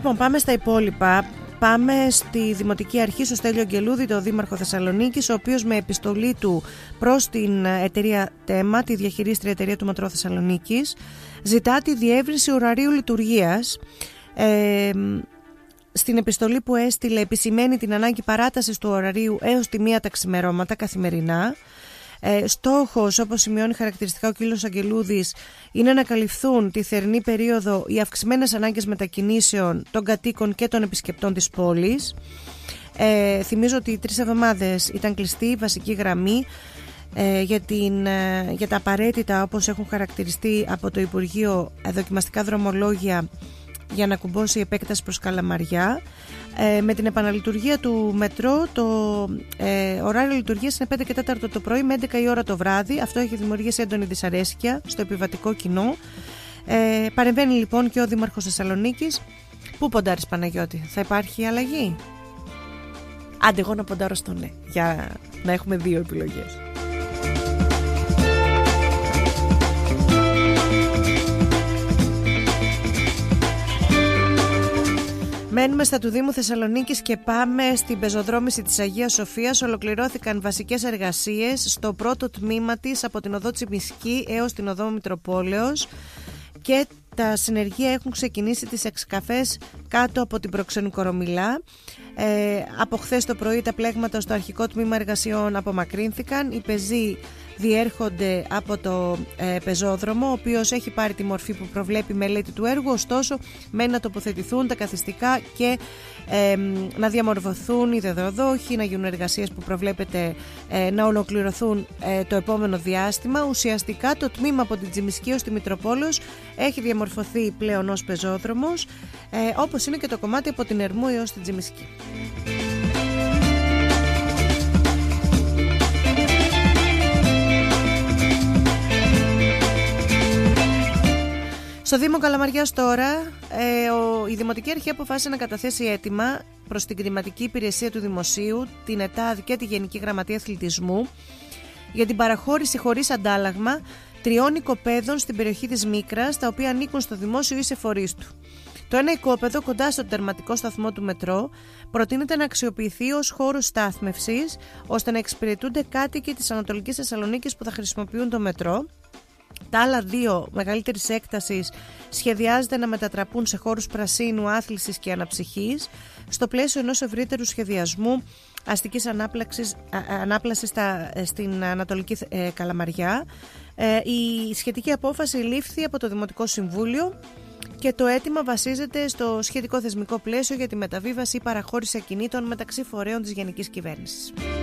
Λοιπόν, πάμε στα υπόλοιπα. Πάμε στη Δημοτική Αρχή, στο Στέλιο Αγγελούδη, τον Δήμαρχο Θεσσαλονίκης, ο οποίος με επιστολή του προς την εταιρεία ΤΕΜΑ, τη διαχειρίστρια εταιρεία του Μετρό Θεσσαλονίκης, ζητά τη διεύρυνση ωραρίου λειτουργίας. Στην επιστολή που έστειλε επισημαίνει την ανάγκη παράτασης του ωραρίου έως τη 1 τα ξημερώματα καθημερινά. Στόχος, όπως σημειώνει χαρακτηριστικά ο κ. Αγγελούδης, είναι να καλυφθούν τη θερινή περίοδο οι αυξημένες ανάγκες μετακινήσεων των κατοίκων και των επισκεπτών της πόλης. Θυμίζω ότι 3 εβδομάδες ήταν κλειστή η βασική γραμμή για τα απαραίτητα, όπως έχουν χαρακτηριστεί από το Υπουργείο, δοκιμαστικά δρομολόγια για να κουμπώσει η επέκταση προς Καλαμαριά. Με την επαναλειτουργία του μετρό, το ωράριο λειτουργίας είναι 5 και 4 το πρωί με 11 η ώρα το βράδυ. Αυτό έχει δημιουργήσει έντονη δυσαρέσκεια στο επιβατικό κοινό. Παρεμβαίνει λοιπόν και ο Δήμαρχος Θεσσαλονίκης. Πού ποντάρεις, Παναγιώτη, θα υπάρχει αλλαγή? Άντε, εγώ να ποντάρω στο ναι, για να έχουμε 2 επιλογές. Μένουμε στα του Δήμου Θεσσαλονίκης και πάμε στην πεζοδρόμηση της Αγίας Σοφίας. Ολοκληρώθηκαν βασικές εργασίες στο πρώτο τμήμα της από την οδό Τσιμισκή έως την οδό Μητροπόλεως και τα συνεργεία έχουν ξεκινήσει τις εξκαφές κάτω από την Προξενου Κορομιλά. Από χθες το πρωί τα πλέγματα στο αρχικό τμήμα εργασιών απομακρύνθηκαν. Οι πεζοί διέρχονται από το πεζόδρομο, ο οποίος έχει πάρει τη μορφή που προβλέπει η μελέτη του έργου, ωστόσο μένει να τοποθετηθούν τα καθιστικά και να διαμορφωθούν οι δεδροδόχοι, να γίνουν εργασίες που προβλέπεται να ολοκληρωθούν το επόμενο διάστημα. Ουσιαστικά το τμήμα από την Τσιμισκή ως τη Μητροπόλεως έχει διαμορφωθεί πλέον ως πεζόδρομος, όπως είναι και το κομμάτι από την Ερμού έως την Τσιμισκή. Στο Δήμο Καλαμαριάς τώρα, η Δημοτική Αρχή αποφάσισε να καταθέσει αίτημα προς την Κτηματική Υπηρεσία του Δημοσίου, την ΕΤΑΔ και τη Γενική Γραμματεία Αθλητισμού για την παραχώρηση χωρίς αντάλλαγμα 3 οικοπαίδων στην περιοχή της Μίκρας, τα οποία ανήκουν στο δημόσιο ή σε φορείς του. Το ένα οικόπεδο κοντά στον τερματικό σταθμό του μετρό προτείνεται να αξιοποιηθεί ως χώρος στάθμευσης, ώστε να εξυπηρετούνται κάτοικοι της Ανατολικής Θεσσαλονίκης που θα χρησιμοποιούν το μετρό. Τα άλλα 2 μεγαλύτερης έκτασης σχεδιάζεται να μετατραπούν σε χώρους πρασίνου, άθλησης και αναψυχής στο πλαίσιο ενός ευρύτερου σχεδιασμού αστικής ανάπλασης στην Ανατολική Καλαμαριά. Η σχετική απόφαση λήφθη από το Δημοτικό Συμβούλιο και το αίτημα βασίζεται στο σχετικό θεσμικό πλαίσιο για τη μεταβίβαση ή παραχώρηση ακινήτων μεταξύ φορέων της Γενικής Κυβέρνησης.